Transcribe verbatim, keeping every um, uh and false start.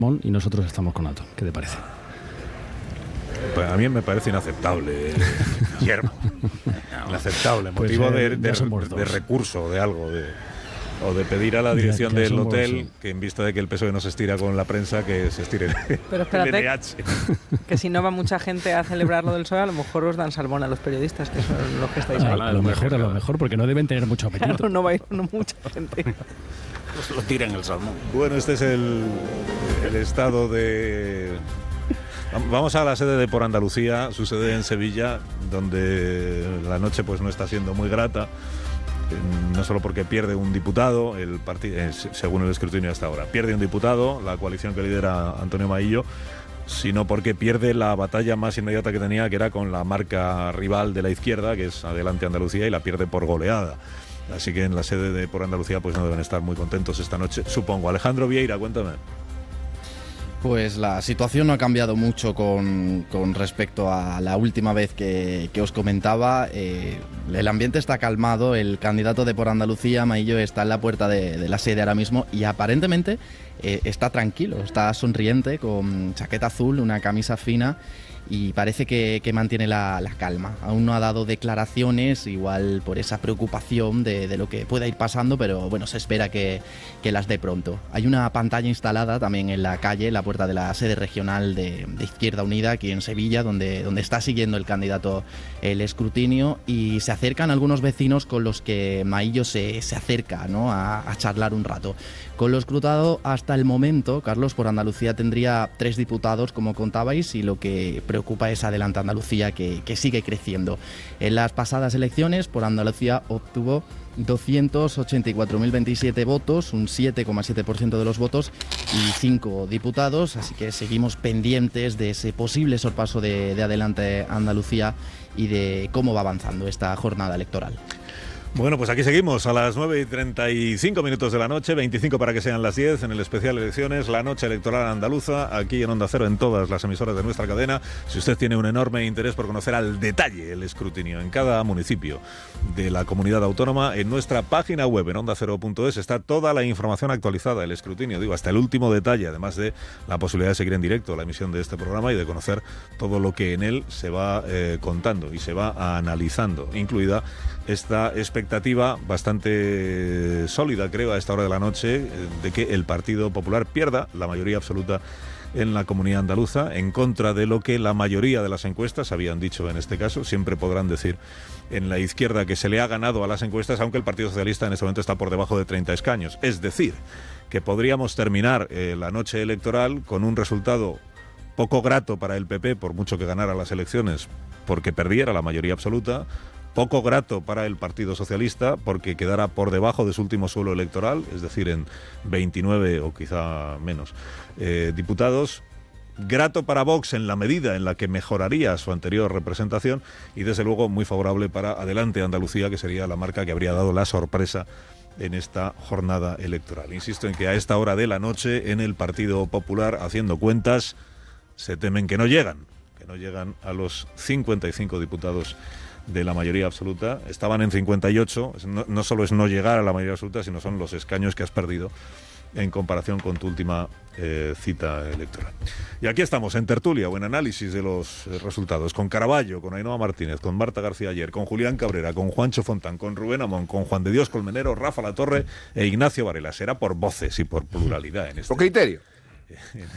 y nosotros estamos con Ato. ¿Qué te parece? Pues a mí me parece inaceptable, Guillermo. Inaceptable, Pues, motivo eh, de, de, ya somos de dos. recurso, de algo, de, o de pedir a la dirección Ya- ya del somos, hotel sí. que en vista de que el P S O E no se estira con la prensa, que se estire Pero el espérate, N H. que si no va mucha gente a celebrar lo del P S O E, a lo mejor os dan salmón a los periodistas, que son los que estáis ahí. A, a lo mejor, a lo mejor, porque no deben tener mucho apetito. Claro, no va a ir no, mucha gente. Pues lo tiran el salmón. Bueno, este es el, el estado de... Vamos a la sede de Por Andalucía, su sede en Sevilla, donde la noche pues no está siendo muy grata, eh, no solo porque pierde un diputado, el partido, eh, según el escrutinio hasta ahora, pierde un diputado, la coalición que lidera Antonio Maillo, sino porque pierde la batalla más inmediata que tenía, que era con la marca rival de la izquierda, que es Adelante Andalucía, y la pierde por goleada. Así que en la sede de Por Andalucía pues no deben estar muy contentos esta noche, supongo. Alejandro Vieira, cuéntame. Pues la situación no ha cambiado mucho con, con respecto a la última vez que, que os comentaba. Eh, el ambiente está calmado, el candidato de Por Andalucía, Maillo, está en la puerta de, de la sede ahora mismo y aparentemente eh, está tranquilo, está sonriente, con chaqueta azul, una camisa fina y parece que, que mantiene la, la calma. Aún no ha dado declaraciones, igual por esa preocupación de, de lo que pueda ir pasando, pero bueno, se espera que, que las dé pronto. Hay una pantalla instalada también en la calle, en la puerta de la sede regional de, de Izquierda Unida, aquí en Sevilla, donde, donde está siguiendo el candidato el escrutinio, y se acercan algunos vecinos con los que Maillo se, se acerca, ¿no?, a, a charlar un rato. Con lo escrutado hasta el momento, Carlos, Por Andalucía tendría tres diputados, como contabais, y lo que preocupa es Adelante Andalucía, que, que sigue creciendo. En las pasadas elecciones, Por Andalucía obtuvo doscientos ochenta y cuatro mil veintisiete votos, un siete coma siete por ciento de los votos y cinco diputados, así que seguimos pendientes de ese posible sorpaso de, de Adelante Andalucía y de cómo va avanzando esta jornada electoral. Bueno, pues aquí seguimos a las nueve y treinta y cinco minutos de la noche, veinticinco para que sean las diez, en el especial Elecciones, la noche electoral andaluza, aquí en Onda Cero, en todas las emisoras de nuestra cadena. Si usted tiene un enorme interés por conocer al detalle el escrutinio en cada municipio de la comunidad autónoma, en nuestra página web, en onda cero punto es, está toda la información actualizada, el escrutinio, digo, hasta el último detalle, además de la posibilidad de seguir en directo la emisión de este programa y de conocer todo lo que en él se va eh, contando y se va analizando, incluida esta expectativa bastante sólida, creo, a esta hora de la noche, de que el Partido Popular pierda la mayoría absoluta en la comunidad andaluza, en contra de lo que la mayoría de las encuestas habían dicho en este caso. Siempre podrán decir en la izquierda que se le ha ganado a las encuestas, aunque el Partido Socialista en este momento está por debajo de treinta escaños. Es decir, que podríamos terminar eh, la noche electoral con un resultado poco grato para el P P, por mucho que ganara las elecciones, porque perdiera la mayoría absoluta, poco grato para el Partido Socialista porque quedara por debajo de su último suelo electoral, es decir, en veintinueve o quizá menos eh, diputados. Grato para Vox en la medida en la que mejoraría su anterior representación y desde luego muy favorable para Adelante Andalucía, que sería la marca que habría dado la sorpresa en esta jornada electoral. Insisto en que a esta hora de la noche en el Partido Popular, haciendo cuentas, se temen que no llegan, que no llegan a los cincuenta y cinco diputados de la mayoría absoluta. Estaban en cincuenta y ocho, no, no solo es no llegar a la mayoría absoluta, sino son los escaños que has perdido en comparación con tu última eh, cita electoral. Y aquí estamos en tertulia o en análisis de los eh, resultados, con Caraballo, con Ainhoa Martínez, con Marta García Ayer, con Julián Cabrera, con Juancho Fontán, con Rubén Amón, con Juan de Dios Colmenero, Rafa Latorre e Ignacio Varela. Será por voces y por pluralidad en este. Por criterio.